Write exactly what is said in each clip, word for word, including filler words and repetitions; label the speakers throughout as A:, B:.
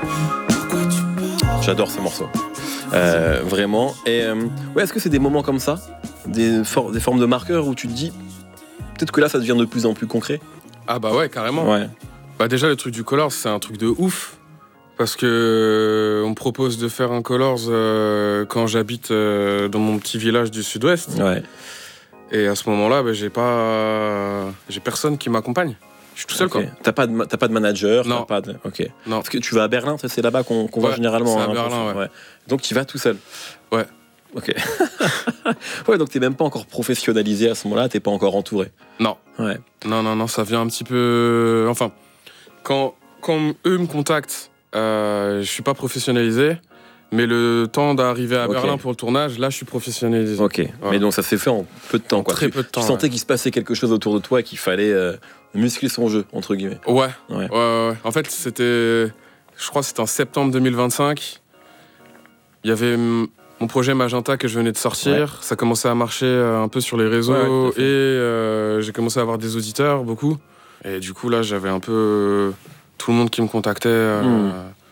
A: J'adore ce morceau. Euh, vraiment. Et euh, ouais, est-ce que c'est des moments comme ça, des, for- des formes de marqueurs où tu te dis, peut-être que là, ça devient de plus en plus concret?
B: Ah bah ouais, carrément.
A: Ouais.
B: Bah déjà, le truc du Colors, c'est un truc de ouf. Parce que euh, on me propose de faire un Colors euh, quand j'habite euh, dans mon petit village du sud-ouest.
A: Ouais.
B: Et à ce moment-là, bah, j'ai pas, j'ai personne qui m'accompagne. Je suis tout seul,
A: Ok.
B: quoi.
A: T'as pas de, ma- t'as pas de manager?
B: Non.
A: T'as pas de... Ok.
B: Non.
A: Parce que tu vas à Berlin, ça, c'est là-bas qu'on, qu'on
B: Ouais,
A: va généralement.
B: c'est à
A: hein,
B: Berlin,
A: pour-
B: ouais.
A: Donc tu vas tout seul?
B: Ouais.
A: Ok. Ouais, donc t'es même pas encore professionnalisé à ce moment-là, t'es pas encore entouré.
B: Non.
A: Ouais.
B: Non, non, non, ça vient un petit peu. Enfin, quand, quand eux me contactent, euh, je suis pas professionnalisé. Mais le temps d'arriver à
A: Ok.
B: Berlin pour le tournage, là, je suis professionnalisé.
A: Ok.
B: Voilà.
A: Mais donc ça s'est fait en peu de temps,
B: En
A: quoi.
B: très
A: Tu-
B: peu de temps,
A: Tu sentais
B: ouais.
A: qu'il se passait quelque chose autour de toi et qu'il fallait euh, muscler son jeu, entre guillemets.
B: Ouais.
A: Ouais.
B: Ouais, ouais, ouais. En fait, c'était. Je crois que c'était en septembre deux mille vingt-cinq. Il y avait hum, mon projet Magenta que je venais de sortir.
A: Ouais.
B: Ça commençait à marcher euh, un peu sur les réseaux.
A: Ouais, ouais, tout à fait.
B: Et euh, j'ai commencé à avoir des auditeurs, beaucoup. Et du coup, là, j'avais un peu euh, tout le monde qui me contactait. euh,
A: Hmm.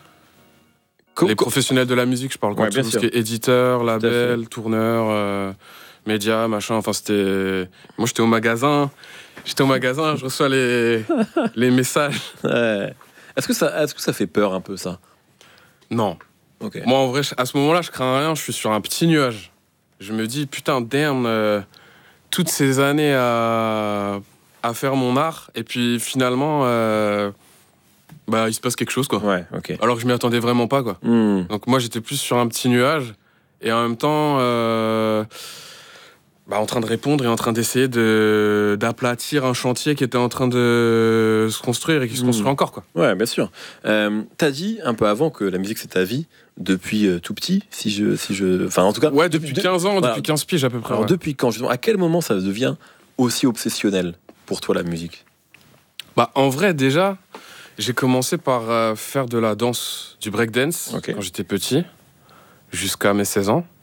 A: Co-
B: Les
A: co-
B: professionnels de la musique, je parle quand
A: Ouais,
B: tout
A: bien
B: ce
A: sûr.
B: qui est éditeur,
A: à
B: label, tourneur, euh, média, machin. Enfin, c'était. Moi, j'étais au magasin. J'étais au magasin, je reçois les, les messages.
A: Ouais. Est-ce que ça, est-ce que ça fait peur un peu, ça?
B: Non.
A: Ok.
B: Moi, en vrai, je- à ce moment-là, je crains rien. Je suis sur un petit nuage. Je me dis, putain, damn, euh, toutes ces années à, à faire mon art. Et puis, finalement, euh, bah, il se passe quelque chose, quoi.
A: Ouais, ok.
B: Alors que je m'y attendais vraiment pas, quoi.
A: Hmm.
B: Donc moi, j'étais plus sur un petit nuage et en même temps, euh, bah, en train de répondre et en train d'essayer de, d'aplatir un chantier qui était en train de se construire et qui se
A: Mmh.
B: construit encore, quoi.
A: Ouais, bien sûr. Euh, t'as dit un peu avant que la musique c'est ta vie depuis euh, tout petit, si je, si je, enfin en tout cas.
B: Ouais, depuis
A: de-
B: quinze ans,
A: voilà.
B: depuis quinze piges à peu près.
A: Alors
B: ouais.
A: depuis quand, justement, à quel moment ça devient aussi obsessionnel pour toi la musique?
B: Bah, en vrai, déjà, j'ai commencé par euh, faire de la danse, du breakdance,
A: Ok.
B: quand j'étais petit, jusqu'à mes seize ans.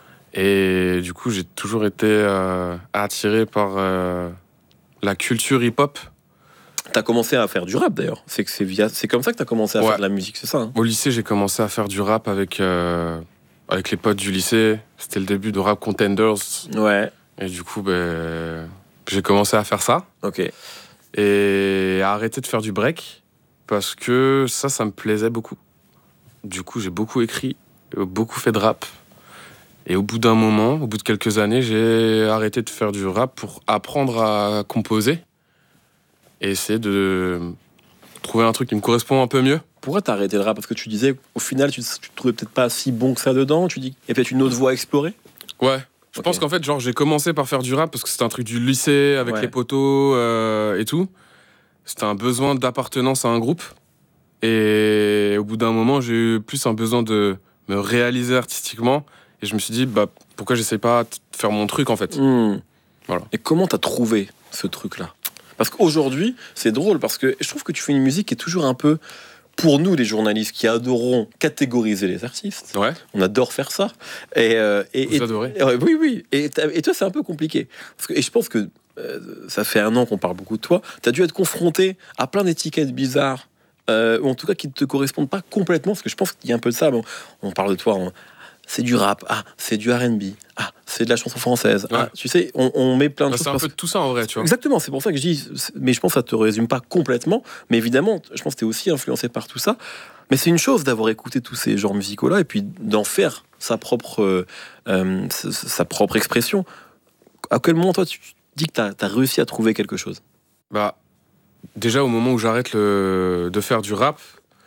B: Et du coup, j'ai toujours été euh, attiré par euh, la culture hip-hop.
A: T'as commencé à faire du rap d'ailleurs. C'est que c'est via, c'est comme ça que t'as commencé à
B: Ouais.
A: faire de la musique, c'est ça hein?
B: Au lycée, j'ai commencé à faire du rap avec, euh, avec les potes du lycée. C'était le début de Rap Contenders.
A: Ouais.
B: Et du coup, ben, j'ai commencé à faire ça.
A: Ok.
B: Et à arrêter de faire du break. Parce que ça, ça me plaisait beaucoup. Du coup, j'ai beaucoup écrit, beaucoup fait de rap. Et au bout d'un moment, au bout de quelques années, j'ai arrêté de faire du rap pour apprendre à composer. Et essayer de trouver un truc qui me correspond un peu mieux.
A: Pourquoi t'as arrêté le rap? Parce que tu disais, au final, tu, tu te trouvais peut-être pas si bon que ça dedans. Tu dis, il y a peut-être une autre voie à explorer.
B: Ouais. Je
A: Ok.
B: pense qu'en fait, genre, j'ai commencé par faire du rap parce que c'était un truc du lycée avec
A: Ouais.
B: les potos euh, et tout. C'était un besoin d'appartenance à un groupe. Et au bout d'un moment, j'ai eu plus un besoin de me réaliser artistiquement. Et je me suis dit, bah, pourquoi j'essaie pas de faire mon truc, en fait.
A: Hmm.
B: Voilà.
A: Et comment t'as trouvé ce truc-là? Parce qu'aujourd'hui, c'est drôle parce que je trouve que tu fais une musique qui est toujours un peu, pour nous les journalistes qui adorons catégoriser les artistes,
B: Ouais.
A: on adore faire ça. Et, euh, et,
B: Vous
A: et-
B: adorez.
A: et- oui, oui. Et, t'as- et toi, c'est un peu compliqué. Parce que, et je pense que euh, ça fait un an qu'on parle beaucoup de toi. T'as dû être confronté à plein d'étiquettes bizarres, euh, ou en tout cas qui ne te correspondent pas complètement. Parce que je pense qu'il y a un peu de ça. Bon, on parle de toi. on- c'est du rap. Ah, c'est du R and B. Ah, c'est de la chanson française. Ah,
B: Ouais.
A: tu sais, on, on met plein de
B: Bah,
A: choses.
B: c'est un
A: parce
B: peu de tout ça, en vrai, tu vois.
A: Exactement, c'est pour ça que je dis, c'est- mais je pense que ça te résume pas complètement, mais évidemment, je pense que tu es aussi influencé par tout ça. Mais c'est une chose d'avoir écouté tous ces genres musicaux-là et puis d'en faire sa propre, euh, euh, sa, sa propre expression. À quel moment, toi, tu dis que tu as réussi à trouver quelque chose?
B: Bah, déjà, au moment où j'arrête le... de faire du rap,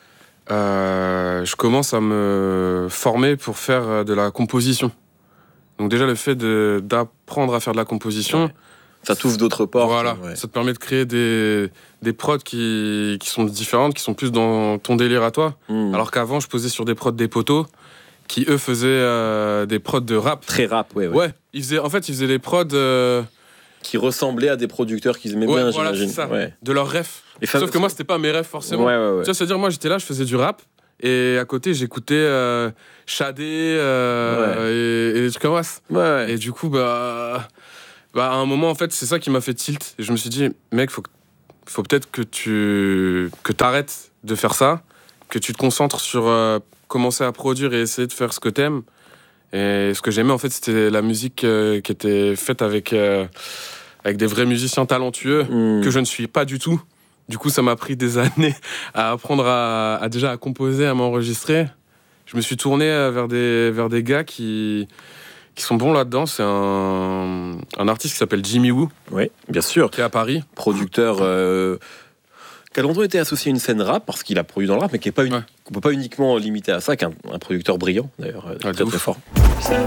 B: euh, je commence à me former pour faire de la composition. Donc déjà, le fait de... d'apprendre à faire de la composition,
A: Ouais. Ça t'ouvre d'autres portes.
B: voilà,
A: ouais.
B: ça te permet de créer des, des prods qui... qui sont différentes, qui sont plus dans ton délire à toi.
A: Mmh.
B: Alors qu'avant, je posais sur des prods des potos qui, eux, faisaient euh, des prods de rap.
A: Très rap, ouais. ouais.
B: Ouais, ils faisaient... en fait, ils faisaient des prods euh,
A: Qui ressemblaient à des producteurs qu'ils aimaient
B: ouais,
A: bien,
B: voilà,
A: j'imagine.
B: c'est ça,
A: Ouais.
B: de leurs refs.
A: Et fa-
B: Sauf que moi, c'était pas mes refs, forcément.
A: Ouais, ouais, ouais.
B: Tu vois, c'est-à-dire, moi, j'étais là, je faisais du rap, et à côté, j'écoutais euh, Shadé euh, et, et des trucs comme ça.
A: Ouais, ouais.
B: Et du coup, bah, bah, à un moment, en fait, c'est ça qui m'a fait tilt. Et je me suis dit, mec, faut, que- faut peut-être que tu que t'arrêtes de faire ça, que tu te concentres sur euh, commencer à produire et essayer de faire ce que t'aimes. Et ce que j'aimais, en fait, c'était la musique euh, qui était faite avec, euh, avec des vrais musiciens talentueux, mmh. que je ne suis pas du tout. Du coup, ça m'a pris des années à apprendre à, à déjà à composer, à m'enregistrer. Je me suis tourné vers des, vers des gars qui, qui sont bons là-dedans. C'est un, un artiste qui s'appelle Jimmy Woo.
A: Oui, bien sûr.
B: Qui est à Paris.
A: Producteur... Euh... qui a longtemps été associé à une scène rap, parce qu'il a produit dans le rap, mais qui est pas uni- ouais. qu'on peut pas uniquement limiter à ça, qu'un un producteur brillant, d'ailleurs, ouais, très, très fort.